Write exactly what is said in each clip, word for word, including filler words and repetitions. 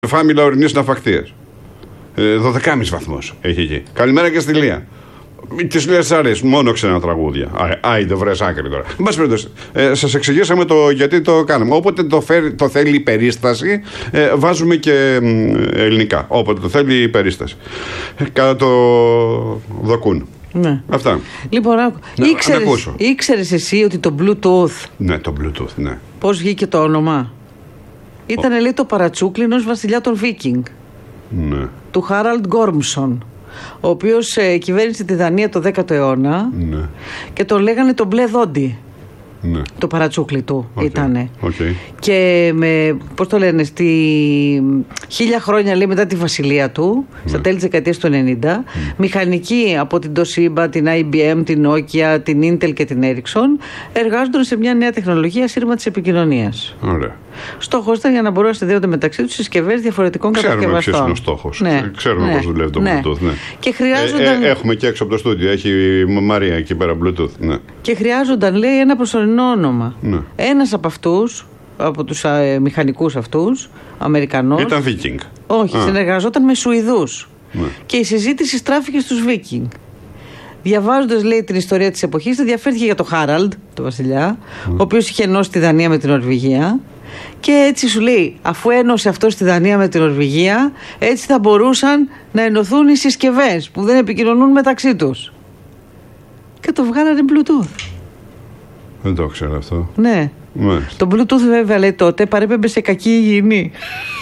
Φάμιλα ορεινής ναυακτίας. δώδεκα κόμμα πέντε βαθμούς έχει εκεί. Καλημέρα και στη Λία. Τις Λίας αρέσει μόνο ξένα τραγούδια. Άιντε βρες άκρη τώρα. Εν πάση περιπτώσει, ε, σας εξηγήσαμε το γιατί το κάναμε. Όποτε το, φέρει, το θέλει η περίσταση, ε, βάζουμε και ε, ελληνικά. Όποτε το θέλει η περίσταση. Ε, κατά το δοκούν. Ναι. Αυτά. Λοιπόν, άκου. Ναι, ήξερες, ήξερες εσύ ότι το Bluetooth. Ναι, το Bluetooth, ναι. Πώς βγήκε το όνομα? Ήταν, λέει, το παρατσούκλινο βασιλιά των Βίκινγκ. Ναι. Του Χάραλντ Γκόρμσον, ο οποίος ε, κυβέρνησε τη Δανία το δέκατο αιώνα. Ναι. Και τον λέγανε το μπλε δόντι. Ναι. Το παρατσούκλι του okay. ήτανε. Okay. Και με, πώς το λένε, στη χίλια χρόνια, λέει, μετά τη βασιλεία του, ναι. στα τέλη της δεκαετίας του ενενήντα, mm. μηχανικοί από την Toshiba, την άι μπι εμ, την Nokia, την Intel και την Ericsson εργάζονταν σε μια νέα τεχνολογία σύρμα της επικοινωνίας. Ωραία. Στόχος ήταν για να μπορούν να συνδέονται μεταξύ τους συσκευές διαφορετικών κατασκευαστών. Ξέρουμε ποιος είναι ο στόχος. Ναι. Ξέρουμε ναι. πώς δουλεύει το ναι. Bluetooth. Ναι. Και χρειάζονταν... ε, ε, έχουμε και έξω από το στούντιο. Έχει η Μαρία εκεί πέρα Bluetooth. Ναι. Και χρειάζονταν, λέει, ένα προσωρινό όνομα. Ναι. Ένας από αυτούς, από τους ε, μηχανικούς αυτούς, Αμερικανός. Ήταν Viking. Όχι, Α. συνεργαζόταν με Σουηδούς. Ναι. Και η συζήτηση στράφηκε στους Viking. Διαβάζοντας, λέει, την ιστορία της εποχής, ενδιαφέρθηκε για τον Χάραλντ, τον βασιλιά, mm. ο οποίος είχε ενώσει τη Δανία με την Νορβηγία. Και έτσι σου λέει, αφού ένωσε αυτό στη Δανία με την Νορβηγία, έτσι θα μπορούσαν να ενωθούν οι συσκευές που δεν επικοινωνούν μεταξύ τους. Και το βγάλανε Bluetooth. Δεν το ξέρω αυτό. Ναι. Μάλιστα. Το Bluetooth, βέβαια, λέει, τότε παρέπεμπε σε κακή υγιεινή.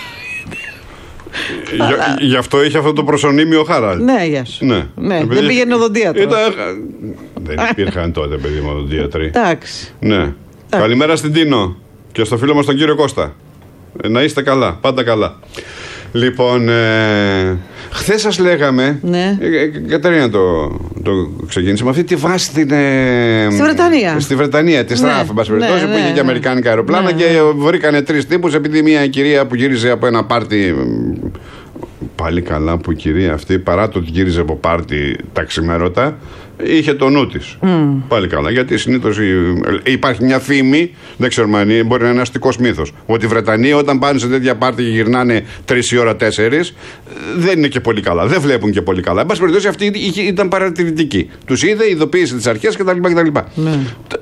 Για, γι' αυτό είχε αυτό το προσωνύμιο ο Χάραλντ. Ναι, γεια σου. Ναι. Ναι. Επειδή δεν πήγαινε οδοντίατρο. Ήταν... δεν υπήρχαν τότε, παιδί μου, οδοντίατροι. Εντάξει. Ναι. Καλημέρα στην Τίνο και στο φίλο μας τον κύριο Κώστα. Να είστε καλά, πάντα καλά. Λοιπόν, ε, χθες σας λέγαμε, ναι. ε, Κατερίνα το, το ξεκίνησε με αυτή τη βάση στην, ε, στη Βρετανία. Στη Βρετανία, τη Στράφ, ναι, ναι, που ναι, είχε ναι, και αμερικάνικα αεροπλάνα, ναι, και ναι. βρήκανε τρεις τύπους επειδή μια κυρία που γύριζε από ένα πάρτι. Πάλι καλά που η κυρία αυτή, παρά το ότι γύριζε από πάρτι τα ξημέρωτα, είχε το νου της. Mm. Πάλι καλά. Γιατί συνήθως υπάρχει μια φήμη, δεν ξέρω αν μπορεί να είναι ένα αστικός μύθος, ότι οι Βρετανοί όταν πάνε σε τέτοια πάρτι και γυρνάνε τρεις η ώρα, τέσσερις, δεν είναι και πολύ καλά. Δεν βλέπουν και πολύ καλά. Εν πάση περιπτώσει, αυτή ήταν παρατηρητική. Τους είδε, ειδοποίησε τις αρχές κτλ. Mm.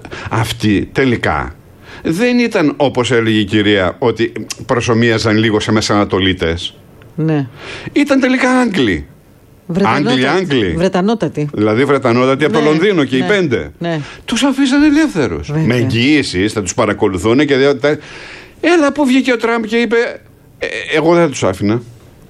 Αυτή τελικά δεν ήταν, όπως έλεγε η κυρία, ότι προσομοίαζαν λίγο σε Μεσανατολίτες. Ναι. Ήταν τελικά Άγγλοι. Άγγλοι, Άγγλοι. Βρετανότατοι. Δηλαδή Βρετανότατοι, ναι, από το Λονδίνο και ναι, οι πέντε. Ναι. Τους αφήσαν ελεύθερους. Με εγγυήσεις, θα τους παρακολουθούν και δεν. Έλα, που βγήκε ο Τραμπ και είπε, ε, εγώ δεν θα τους άφηνα.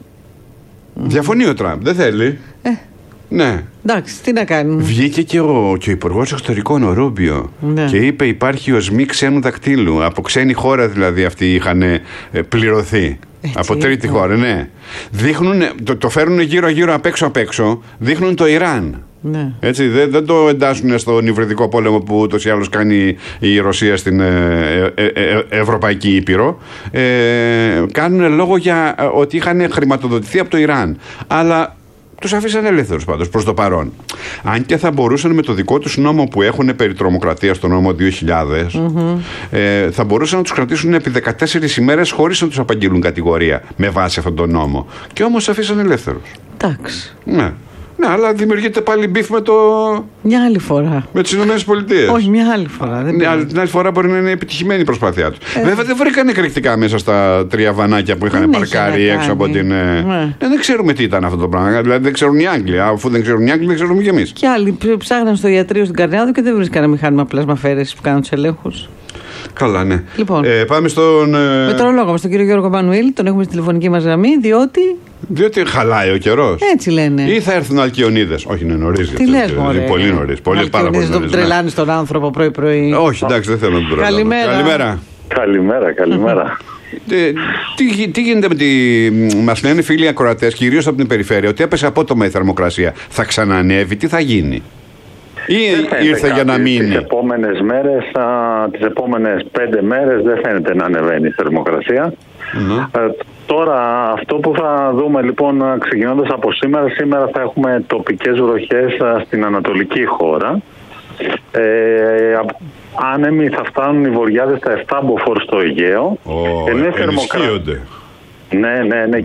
Mm. Διαφωνεί ο Τραμπ, δεν θέλει. Ε. Ναι. Εντάξει, τι να κάνει. Βγήκε και ο, και ο Υπουργός Εξωτερικών, ο Ρούμπιο, ναι, και είπε υπάρχει οσμή ξένου δακτύλου. Από ξένη χώρα δηλαδή αυτοί είχαν ε, πληρωθεί. Έτσι, από τρίτη χώρα, ναι. Δείχνουν, το, το φέρνουν γύρω-γύρω απ' έξω απ' έξω, δείχνουν το Ιράν. Ναι. Έτσι, δεν, δεν το εντάσσουν στον υβριδικό πόλεμο που ούτως ή άλλως κάνει η Ρωσία στην ε, ε, ε, Ευρωπαϊκή Ήπειρο. Ε, κάνουν λόγο για ε, ότι είχαν χρηματοδοτηθεί από το Ιράν. Αλλά τους αφήσαν ελεύθερους πάντως προς το παρόν. Αν και θα μπορούσαν με το δικό τους νόμο που έχουν περί τρομοκρατίας, το νόμο δύο χιλιάδες, mm-hmm. ε, θα μπορούσαν να τους κρατήσουν επί δεκατέσσερις ημέρες χωρίς να τους απαγγείλουν κατηγορία με βάση αυτόν τον νόμο. Και όμως αφήσαν ελεύθερους. Εντάξει. Ναι. Ναι, αλλά δημιουργείται πάλι μπιφ με το. Μια άλλη φορά. Με τις Ηνωμένες Πολιτείες. Όχι, μια άλλη φορά. Δεν ναι, την άλλη φορά μπορεί να είναι επιτυχημένη η προσπάθειά του. Ε, Βέβαια δεν βρήκαν εκρηκτικά μέσα στα τρία βανάκια που είχαν παρκάρει έξω από την. Ναι. Ναι, δεν ξέρουμε τι ήταν αυτό το πράγμα. Δηλαδή δεν ξέρουν οι Άγγλοι. Αφού δεν ξέρουν οι Άγγλοι, δεν ξέρουμε κι εμείς. Και άλλοι ψάχναν στο ιατρείο στην Καρνιάδο και δεν βρίσκαν μηχάνημα πλασμαφαίρεσης που κάνουν τους ελέγχους. Καλά, ναι. Λοιπόν, ε, πάμε στον. Ε... μετρολόγο μας, τον κύριο Γιώργο Μανουήλ, τον έχουμε στη τηλεφωνική μας γραμμή, διότι. Διότι χαλάει ο καιρός. Έτσι λένε. Ή θα έρθουν Αλκιονίδες. Όχι, είναι νωρίς. Τι λες, μωρέ. Πολύ νωρίς. Πολύ, πάρα πολύ νωρίς. Τον τρελάνει τον άνθρωπο πρωί-πρωί. Όχι, εντάξει, δεν θέλω να τον τρελάνω. Καλημέρα. Καλημέρα. Καλημέρα, καλημέρα. Ε, τι, τι γίνεται με τη. Μας λένε φίλοι ακροατές, κυρίως από την περιφέρεια, ότι έπεσε απότομα η θερμοκρασία. Θα ξανανεύει, τι θα γίνει? Ή ήρθε για να μείνει? Τις επόμενες μέρες, α, τις επόμενες πέντε μέρες δεν φαίνεται να ανεβαίνει η θερμοκρασία. Mm-hmm. Ε, τώρα αυτό που θα δούμε λοιπόν ξεκινώντας από σήμερα, σήμερα θα έχουμε τοπικές βροχές α, στην ανατολική χώρα. Ε, άνεμοι θα φτάνουν οι βορειάδες στα επτά μποφόρ στο Αιγαίο. Oh, ενισχύονται. Ναι, ναι, ναι.